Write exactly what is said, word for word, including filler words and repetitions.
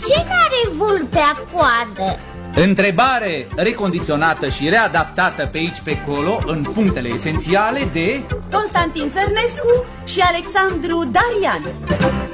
ce n-are vulpea coadă? Întrebare recondiționată și readaptată pe aici pe acolo în punctele esențiale de Constantin Țărnescu și Alexandru Darian.